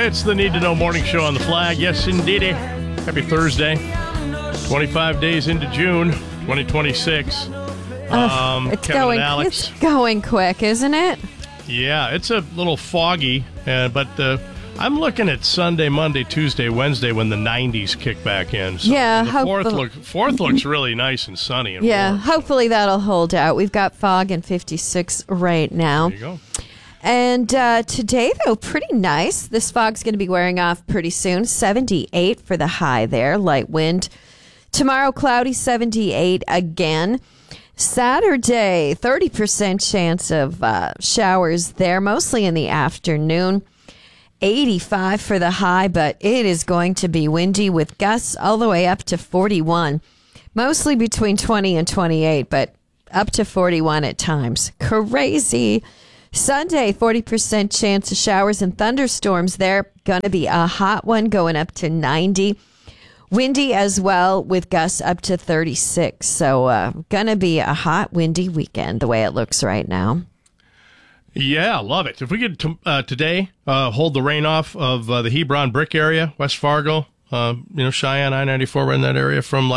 It's the Need to Know Morning Show on the Flag. Yes, indeedy. Happy Thursday. 25 days into June 2026. It's going quick, isn't it? Yeah, it's a little foggy, but I'm looking at Sunday, Monday, Tuesday, Wednesday when the 90s kick back in. So yeah, the fourth looks really nice and sunny. And warm, hopefully that'll hold out. We've got fog and 56 right now. There you go. And today, though, pretty nice. This fog's going to be wearing off pretty soon. 78 for the high there, light wind. Tomorrow, cloudy, 78 again. Saturday, 30% chance of showers there, mostly in the afternoon. 85 for the high, but it is going to be windy with gusts all the way up to 41. Mostly between 20 and 28, but up to 41 at times. Crazy. Sunday, 40% chance of showers and thunderstorms there. Going to be a hot one going up to 90. Windy as well with gusts up to 36. So going to be a hot, windy weekend the way it looks right now. Yeah, love it. If we could today hold the rain off of the Hebron Brick area, West Fargo, Cheyenne, I-94, right in that area from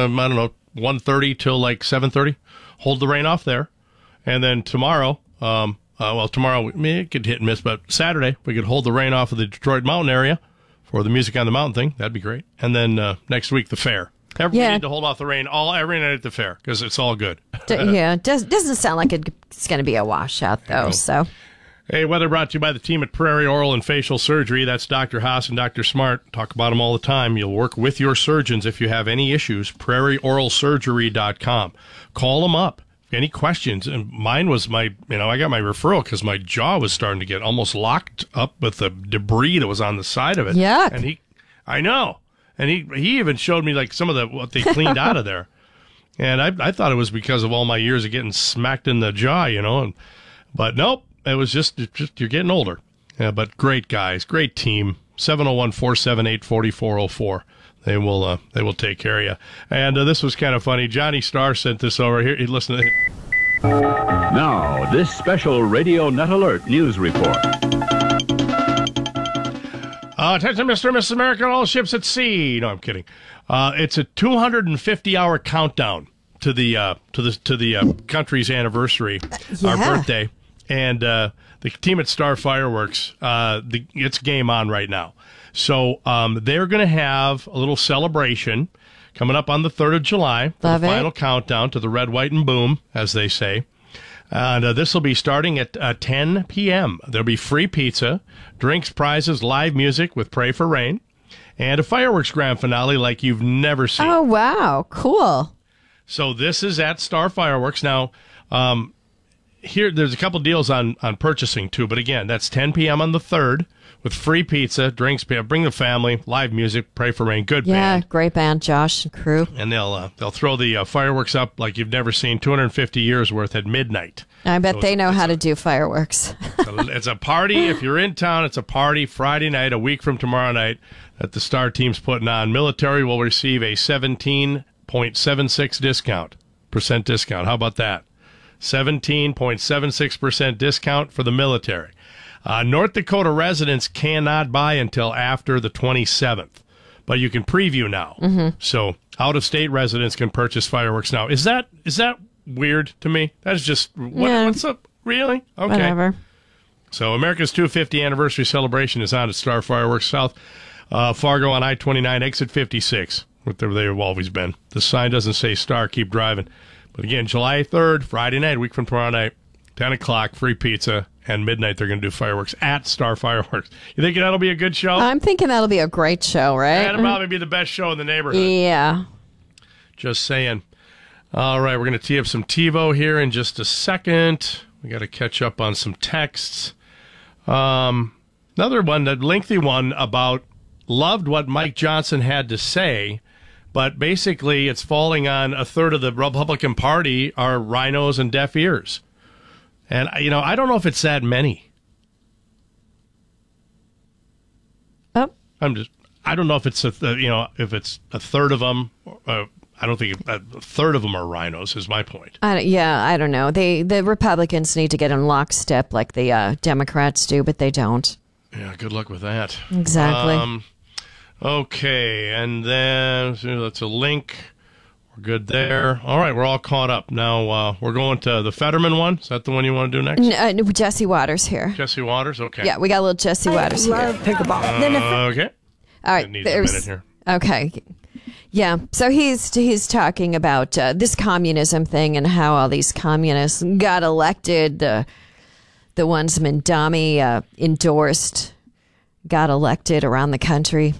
1:30 till 7:30. Hold the rain off there. And then tomorrow, tomorrow it could hit and miss, but Saturday we could hold the rain off of the Detroit Mountain area for the Music on the Mountain thing. That'd be great. And then next week, the fair. We need to hold off the rain every night at the fair because it's all good. Doesn't sound like it's going to be a washout, though. So, hey, weather brought to you by the team at Prairie Oral and Facial Surgery. That's Dr. Haas and Dr. Smart. Talk about them all the time. You'll work with your surgeons if you have any issues. PrairieOralSurgery.com. Call them up. Any questions? And mine was I got my referral because my jaw was starting to get almost locked up with the debris that was on the side of it. Yeah. And I know. And he even showed me some of what they cleaned out of there. And I thought it was because of all my years of getting smacked in the jaw, but nope, it was just you're getting older. Yeah, but great guys, great team. 701-478-4404. They will take care of you. And this was kind of funny. Johnny Starr sent this over here. Listen to it. Now, this special Radio Net Alert news report. Attention, Mr. and Mrs. America, all ships at sea. No, I'm kidding. It's a 250-hour countdown to the country's anniversary, our birthday, and the team at Star Fireworks. It's game on right now. So they're going to have a little celebration coming up on the 3rd of July. Love the it. Final countdown to the red, white, and boom, as they say. And this will be starting at 10 p.m. There'll be free pizza, drinks, prizes, live music with Pray for Rain, and a fireworks grand finale like you've never seen. Oh, wow. Cool. So this is at Star Fireworks. Now, here there's a couple deals on purchasing, too. But again, that's 10 p.m. on the 3rd with free pizza, drinks, bring the family, live music, Pray for Rain, good band. Yeah, great band, Josh and crew. And they'll throw the fireworks up like you've never seen, 250 years worth at midnight. I bet they know how to do fireworks. It's a party. If you're in town, it's a party Friday night, a week from tomorrow night, that the Star team's putting on. Military will receive a 17.76% discount. How about that? 17.76% discount for the military. North Dakota residents cannot buy until after the 27th, but you can preview now. Mm-hmm. So out-of-state residents can purchase fireworks now. Is that weird to me? That is just what's up? Really? Okay. Whatever. So America's 250th anniversary celebration is on at Star Fireworks South Fargo on I-29, exit 56. What they've always been. The sign doesn't say Star. Keep driving. But again, July 3rd, Friday night, a week from tomorrow night, 10 o'clock, free pizza, and midnight they're going to do fireworks at Star Fireworks. You think that'll be a good show? I'm thinking that'll be a great show, right? That'll probably be the best show in the neighborhood. Yeah. Just saying. All right, we're going to tee up some TiVo here in just a second. We got to catch up on some texts. Another one, a lengthy one about loved what Mike Johnson had to say, but basically it's falling on a third of the Republican Party are rhinos and deaf ears. And, I don't know if it's that many. Oh. I don't know if it's, if it's a third of them. I don't think a third of them are rhinos is my point. I don't know. The Republicans need to get in lockstep like the Democrats do, but they don't. Yeah, good luck with that. Exactly. Okay, and then so that's a link. We're good there. All right, we're all caught up. Now we're going to the Fetterman one. Is that the one you want to do next? No, Jesse Waters here. Jesse Waters? Okay. Yeah, we got a little Jesse Waters here. Pickleball. Okay. All right. It needs a minute here. Okay. Yeah. So he's talking about this communism thing and how all these communists got elected. The ones Mamdani endorsed got elected around the country.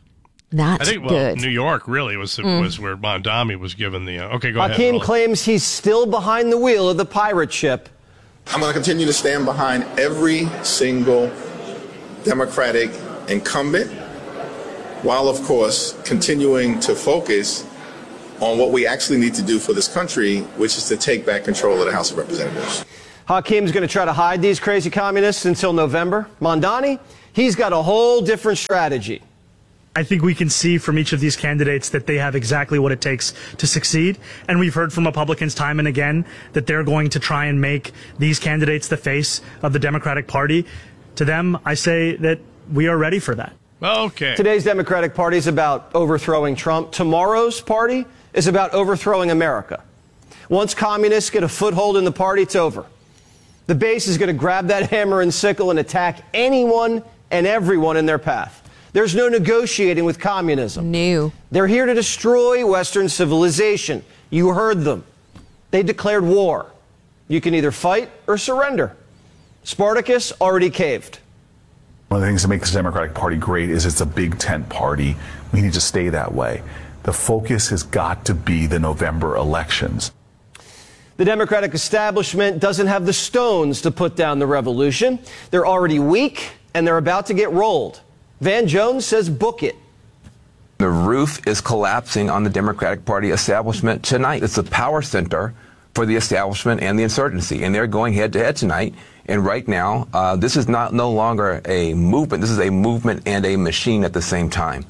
Not I think, good. New York really was where Mamdani was given the. Okay, go ahead. Hakeem claims he's still behind the wheel of the pirate ship. I'm going to continue to stand behind every single Democratic incumbent, while, of course, continuing to focus on what we actually need to do for this country, which is to take back control of the House of Representatives. Hakeem's going to try to hide these crazy communists until November. Mamdani, he's got a whole different strategy. I think we can see from each of these candidates that they have exactly what it takes to succeed. And we've heard from Republicans time and again that they're going to try and make these candidates the face of the Democratic Party. To them, I say that we are ready for that. Okay. Today's Democratic Party is about overthrowing Trump. Tomorrow's party is about overthrowing America. Once communists get a foothold in the party, it's over. The base is going to grab that hammer and sickle and attack anyone and everyone in their path. There's no negotiating with communism. No. They're here to destroy Western civilization. You heard them. They declared war. You can either fight or surrender. Spartacus already caved. One of the things that makes the Democratic Party great is it's a big tent party. We need to stay that way. The focus has got to be the November elections. The Democratic establishment doesn't have the stones to put down the revolution. They're already weak, and they're about to get rolled. Van Jones says book it. The roof is collapsing on the Democratic Party establishment tonight. It's the power center for the establishment and the insurgency, and they're going head-to-head tonight. And right now, this is no longer a movement. This is a movement and a machine at the same time.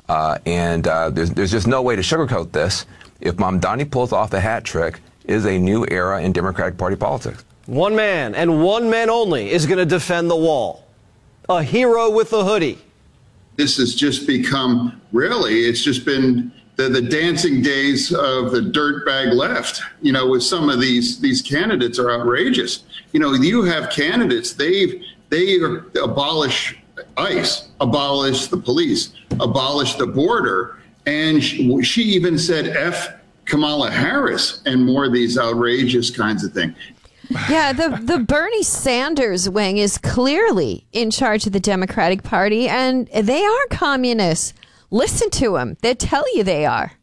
There's just no way to sugarcoat this. If Mamdani pulls off the hat trick, it is a new era in Democratic Party politics. One man, and one man only, is going to defend the wall. A hero with a hoodie. This has just become, really, it's just been the dancing days of the dirtbag left. You know, with some of these candidates are outrageous. You know, you have candidates, they abolish ICE, abolish the police, abolish the border. And she even said F Kamala Harris and more of these outrageous kinds of things. Yeah, the Bernie Sanders wing is clearly in charge of the Democratic Party, and they are communists. Listen to them. They tell you they are.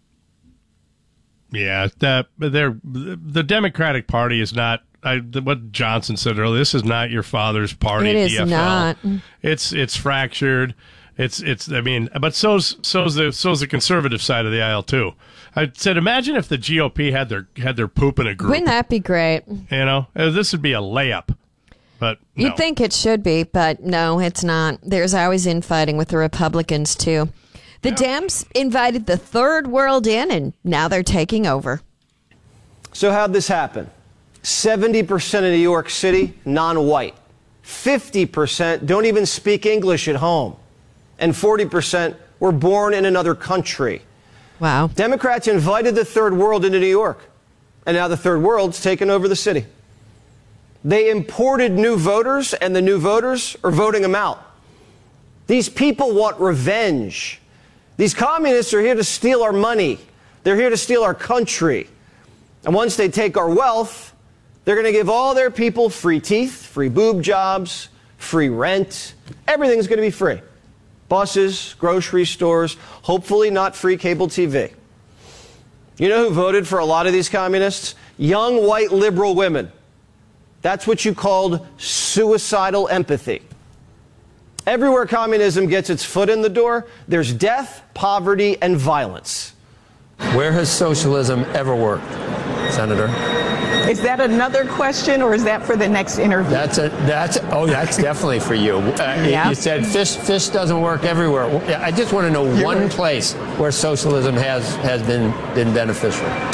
Yeah, the Democratic Party is not, what Johnson said earlier, this is not your father's party. It is DFL. not. It's fractured. I mean, but so's the conservative side of the aisle too. I said, imagine if the GOP had their poop in a group. Wouldn't that be great? You know, this would be a layup. But no. You'd think it should be, but no, it's not. There's always infighting with the Republicans too. The Dems invited the third world in, and now they're taking over. So how'd this happen? 70% of New York City, non-white. 50% don't even speak English at home. And 40% were born in another country. Wow. Democrats invited the third world into New York, and now the third world's taken over the city. They imported new voters, and the new voters are voting them out. These people want revenge. These communists are here to steal our money. They're here to steal our country. And once they take our wealth, they're going to give all their people free teeth, free boob jobs, free rent. Everything's going to be free. Buses, grocery stores, hopefully not free cable TV. You know who voted for a lot of these communists? Young white liberal women. That's what you called suicidal empathy. Everywhere communism gets its foot in the door, there's death, poverty, and violence. Where has socialism ever worked, Senator? Is that another question, or is that for the next interview? That's definitely for you. Yeah. You said fish doesn't work everywhere. I just want to know one place where socialism has been beneficial.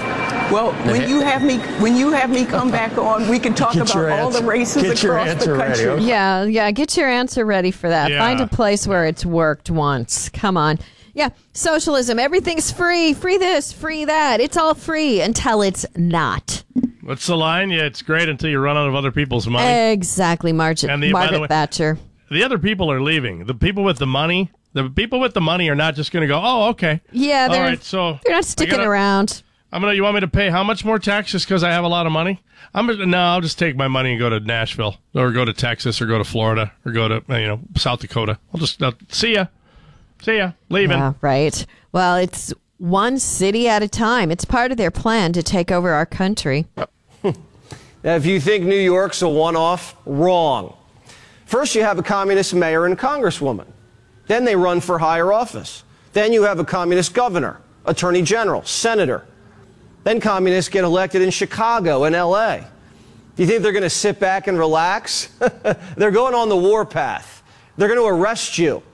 Well, when you have me come back on, we can talk about all the races across the country. Okay. Yeah, get your answer ready for that. Yeah. Find a place where it's worked once. Come on. Yeah, socialism, everything's free. Free this, free that. It's all free until it's not. What's the line? Yeah, it's great until you run out of other people's money. Exactly, And by the Margaret way- Thatcher. The other people are leaving. The people with the money are not just going to go, oh, okay. Yeah, All right, so they're not sticking around. You want me to pay how much more tax just because I have a lot of money? I'll just take my money and go to Nashville or go to Texas or go to Florida or go to, South Dakota. I'll just see ya. Leaving. Yeah, right. Well, it's one city at a time. It's part of their plan to take over our country. Now, if you think New York's a one-off, wrong. First, you have a communist mayor and congresswoman. Then they run for higher office. Then you have a communist governor, attorney general, senator. Then communists get elected in Chicago and L.A. Do you think they're going to sit back and relax? They're going on the warpath. They're going to arrest you.